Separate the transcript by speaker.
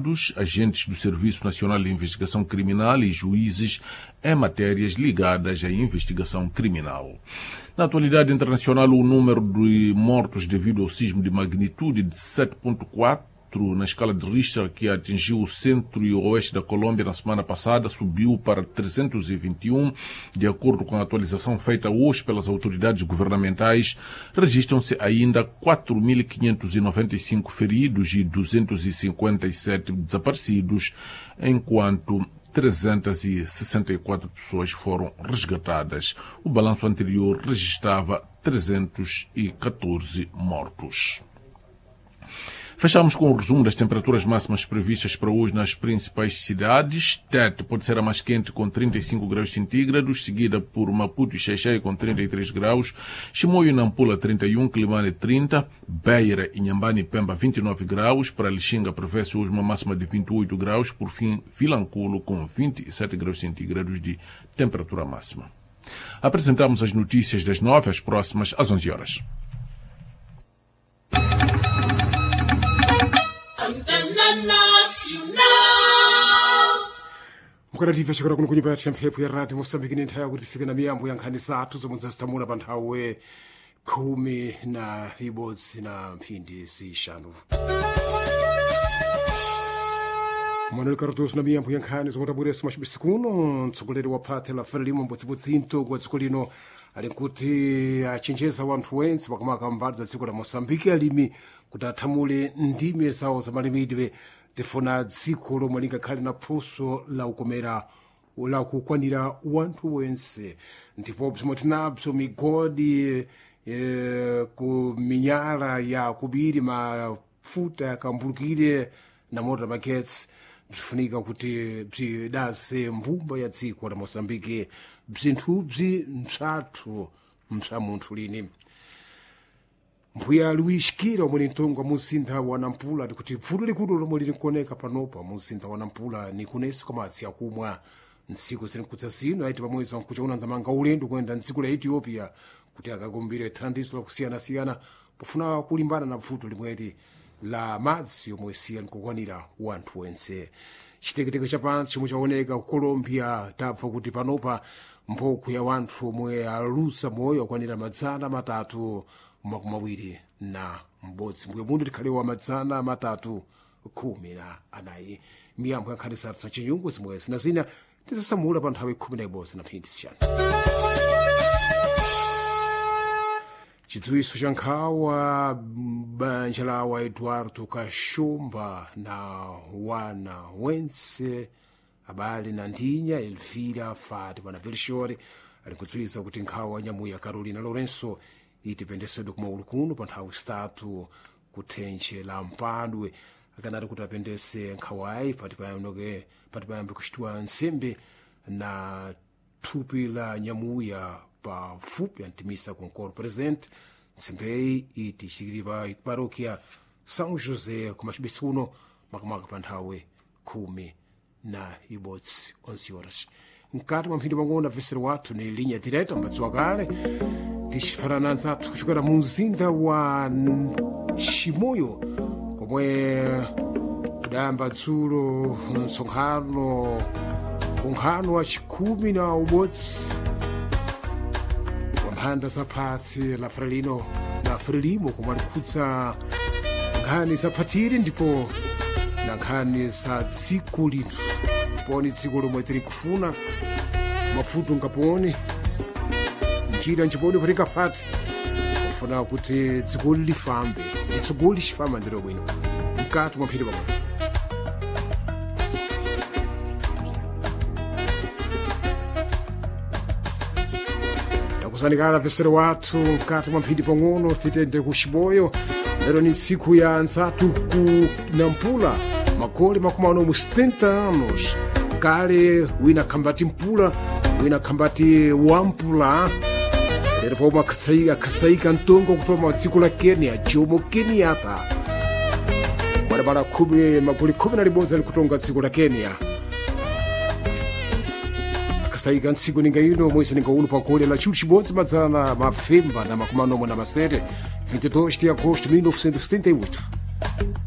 Speaker 1: dos agentes do Serviço Nacional de Investigação Criminal e juízes em matérias ligadas à investigação criminal. Na atualidade internacional, o número de mortos devido ao sismo de magnitude de 7.4 na escala de Richter, que atingiu o centro e o oeste da Colômbia na semana passada, subiu para 321. De acordo com a atualização feita hoje pelas autoridades governamentais, registram-se ainda 4.595 feridos e 257 desaparecidos, enquanto 364 pessoas foram resgatadas. O balanço anterior registrava 314 mortos. Fechamos com o resumo das temperaturas máximas previstas para hoje nas principais cidades. Tete pode ser a mais quente com 35 graus centígrados, seguida por Maputo e Xai-Xai com 33 graus, Chimoio e Nampula 31, Climane 30, Beira e Inhambane e Pemba 29 graus, para Lixinga prevê-se hoje uma máxima de 28 graus, por fim Vilanculo com 27 graus centígrados de temperatura máxima. Apresentamos as notícias das 9 às próximas às 11 horas.
Speaker 2: mukadatifa chikora kuno kunyumba ya mphepo ya radio Mosambiki ni nthawi kuti tifike na miyambo ya nkhani zathu zomwe zazitamula pa nthawi 11:05 Manuel Cardoso na miyambo ya nkhani zomwe tabweretsa machibisi kuno. mtsogoleri wa phathe la Frelimo mbodzibodzi mtongo wa dziko lino ali nkuti achenjeza wanthu wense makamaka mbali za dziko la Mosambiki alimi kuti athamule ndime zawo za malimidwe tifuna dziko lomwe lingakhale na phoso la ukomera la kukwanira wanthu wense. ndipo bzomwe tinabzo migodi ku minyala ya kubiri mafuta yakambulukire na moto magetsi bzifunika kuti bzidase mbumba ya dziko la Mosambiki. bzinthu msathu msa munthu lini. Mbuya Luis Kira omwe mtongo wa muzinda wa Nampula kuti vuto likulu lomwe lili nkuoneka panopa muzinda wa Nampula ni kunesi kwa madzi akumwa. ntsiku zilinkudza zino aiti pamwezi wankuchaona nzamanga ulendo kuyenda mdziko la Ethiopia kuti akakumbire thandizo lakusiyana-siyana pofuna kulimbana na vuto limweli la madzi yomwe siya nkukwanira wanthu wense. chiteketeke cha pansi chomwe chaoneka ku Colombia tabva kuti panopa mbokhu ya wanthu omwe alusa moyo akwanira 320 na m'bodzi. mbuyo muno tikhalewa 314. miyambo ya nkhani zathu za chinyungu zimwe zina tizasamula pa nthawi 11 na 20. chidziwiso cha nkhawa banja lawa Eduardo Kashumba na wana wense abale na ndinya Elvira Fatima na Belshore ali kudziwiza kuti nkhawa nyamuya Carolina Lourenço itipendesedwe kumaulu kuno pa nthawi 3 kuthenche la Mpadwe akanati kuti apendese nkhawayi pati payambe kuchitwa nsembe na thupi la nyamuya pafupi antimisa ku Nkolo present. nsembeyi itichitidwa parokia São José ku machibesi kuno makamaka pa nthawi 11:00. mkati mwa mphindi pang'ono avesero wathu ni linya direta mbadziwa kale tichifanana anzathu kuchokera mu mzinda wa Chimoyo komwe kudayamba dzulo msonkhano wa chikhumi na umodzi wa mphanda za phatsi la Frelimo komwe alikhudza nkhani za phatiri ndipo na nkhani za dziko lino. poni dziko lomwe tili kufuna mafuto ngaponi njira njiponi kutenga phati kufuna kuti dziko lifambe dziko lifambe ndiro bwino mkati mwa mphindi pang'ono. takusanikala vesero wathu mkati mwa mphindi pang'ono titende ku Chimoyo. lero ni tsiku ya anzathu ku Nampula magoli 70 anos kale wina khambati mpula wina khambati wampula. lero pomwe akhasaika mtongo kutoka dziko la Kenya Jomo Kenyatta barabara magoli 11 ali kutonga dziko la Kenya. akhasaika ntsiku ninga ino mwezi ninga uno pagoli la chibodzi madzana mafemba na 27 22 de agosto de 1978.